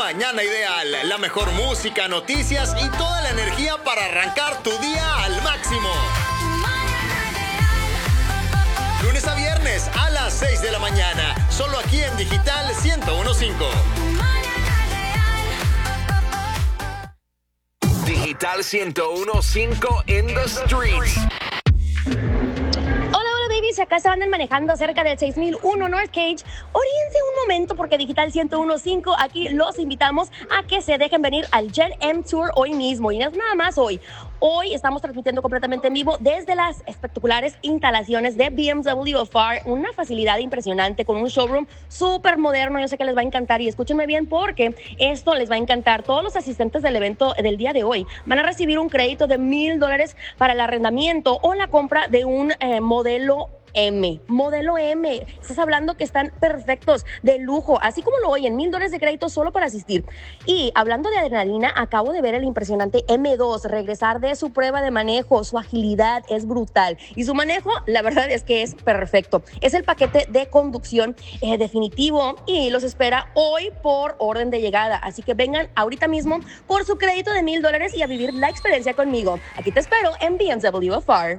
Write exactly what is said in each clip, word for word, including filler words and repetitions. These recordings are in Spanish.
mañana ideal. La mejor música, noticias y toda la energía para arrancar tu día al máximo. Lunes a viernes a las seis de la mañana. Solo aquí en Digital ciento uno punto cinco. Digital ciento uno punto cinco in the streets. Babies, acá se andan manejando cerca del seis mil uno North Cage. Oríense un momento porque Digital ciento uno punto cinco aquí los invitamos a que se dejen venir al Gen M Tour hoy mismo. Y no es nada más hoy. Hoy estamos transmitiendo completamente en vivo desde las espectaculares instalaciones de B M W of R. Una facilidad impresionante con un showroom súper moderno. Yo sé que les va a encantar y escúchenme bien porque esto les va a encantar. Todos los asistentes del evento del día de hoy van a recibir un crédito de mil dólares para el arrendamiento o la compra de un eh, modelo M, modelo M. Estás hablando que están perfectos, de lujo, así como lo oyen, mil dólares de crédito solo para asistir. Y hablando de adrenalina, acabo de ver el impresionante M dos regresar de su prueba de manejo. Su agilidad es brutal y su manejo, la verdad es que es perfecto. Es el paquete de conducción eh, definitivo y los espera hoy por orden de llegada. Así que vengan ahorita mismo por su crédito de mil dólares y a vivir la experiencia conmigo. Aquí te espero en B M W of R.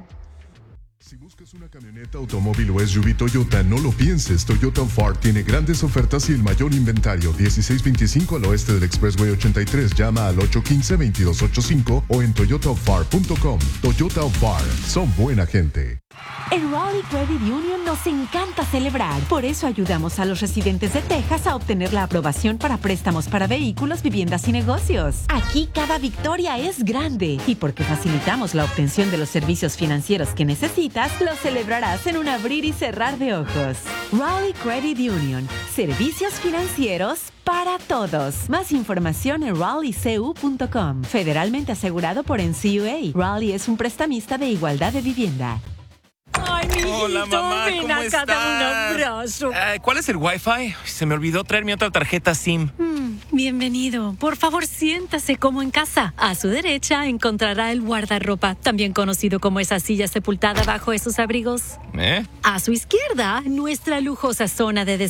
Si buscas una camioneta, automóvil o S U V Toyota, no lo pienses. Toyota of R tiene grandes ofertas y el mayor inventario. dieciséis veinticinco al oeste del Expressway ochenta y tres. Llama al ocho uno cinco, veintidós ochenta y cinco o en toyota of r punto com. Toyota of R. Son buena gente. En Raleigh Credit Union nos encanta celebrar. Por eso ayudamos a los residentes de Texas a obtener la aprobación para préstamos para vehículos, viviendas y negocios. Aquí cada victoria es grande. Y porque facilitamos la obtención de los servicios financieros que necesitas, lo celebrarás en un abrir y cerrar de ojos. Raleigh Credit Union. Servicios financieros para todos. Más información en raleigh c u punto com. Federalmente asegurado por N C U A. Raleigh es un prestamista de igualdad de vivienda. Ay, mi hijito, Hola, mamá, ven ¿cómo acá, estás? dame un abrazo. Eh, ¿Cuál es el Wi-Fi? Se me olvidó traer mi otra tarjeta SIM. Mm, bienvenido. Por favor, siéntase como en casa. A su derecha encontrará el guardarropa, también conocido como esa silla sepultada bajo esos abrigos. ¿Eh? A su izquierda, nuestra lujosa zona de